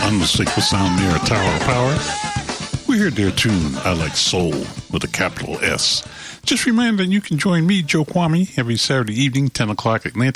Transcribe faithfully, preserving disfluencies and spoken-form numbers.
unmistakable sound near a Tower of Power. We heard their tune, I Like Soul, with a capital S. Just remember that you can join me, Joe Kwame, every Saturday evening, ten o'clock Atlantic